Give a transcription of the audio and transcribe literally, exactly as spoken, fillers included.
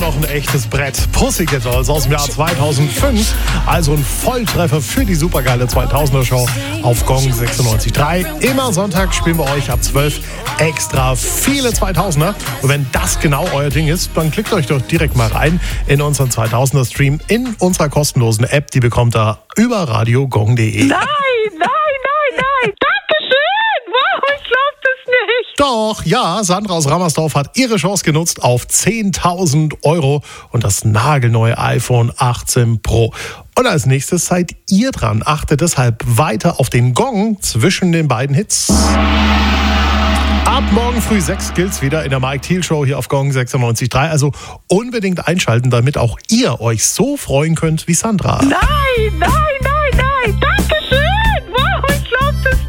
noch ein echtes Brett. Pussycat Dolls aus dem Jahr zweitausendfünf. Also ein Volltreffer für die supergeile zweitausender-Show auf Gong sechsundneunzig Komma drei. Immer Sonntag spielen wir euch ab zwölf extra viele zweitausender. Und wenn das genau euer Ding ist, dann klickt euch doch direkt mal rein in unseren zweitausender-Stream in unserer kostenlosen App. Die bekommt ihr über radio gong punkt de. Nein, nein, nein, nein. Dankeschön. Wow, ich glaub das nicht. Doch, ja, Sandra aus Rammersdorf hat ihre Chance genutzt auf zehntausend Euro und das nagelneue iPhone achtzehn Pro. Und als nächstes seid ihr dran. Achtet deshalb weiter auf den Gong zwischen den beiden Hits. Ab morgen früh sechs gilt's wieder in der Mike Thiel Show hier auf Gong sechsundneunzig Komma drei. Also unbedingt einschalten, damit auch ihr euch so freuen könnt wie Sandra. Nein, nein.